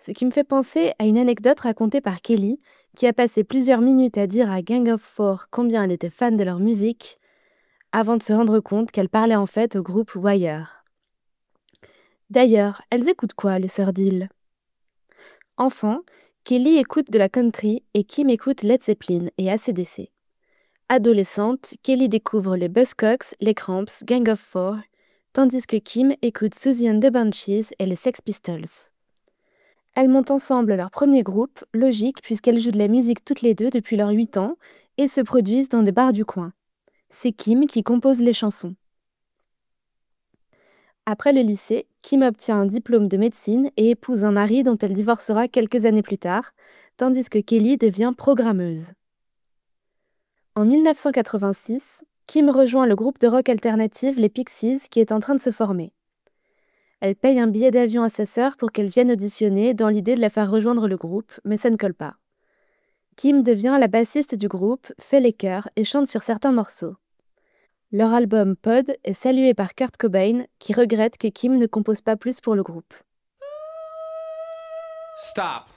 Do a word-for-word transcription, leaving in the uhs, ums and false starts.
Ce qui me fait penser à une anecdote racontée par Kelly, qui a passé plusieurs minutes à dire à Gang of Four combien elle était fan de leur musique, avant de se rendre compte qu'elle parlait en fait au groupe Wire. D'ailleurs, elles écoutent quoi, les sœurs Dill? Enfant, Kelly écoute de la country et Kim écoute Led Zeppelin et A C D C. Adolescente, Kelly découvre les Buzzcocks, les Cramps, Gang of Four, tandis que Kim écoute Susie and the Banshees et les Sex Pistols. Elles montent ensemble leur premier groupe, logique puisqu'elles jouent de la musique toutes les deux depuis leurs huit ans et se produisent dans des bars du coin. C'est Kim qui compose les chansons. Après le lycée, Kim obtient un diplôme de médecine et épouse un mari dont elle divorcera quelques années plus tard, tandis que Kelly devient programmeuse. En mille neuf cent quatre-vingt-six, Kim rejoint le groupe de rock alternative Les Pixies qui est en train de se former. Elle paye un billet d'avion à sa sœur pour qu'elle vienne auditionner dans l'idée de la faire rejoindre le groupe, mais ça ne colle pas. Kim devient la bassiste du groupe, fait les chœurs et chante sur certains morceaux. Leur album Pod est salué par Kurt Cobain, qui regrette que Kim ne compose pas plus pour le groupe. Stop.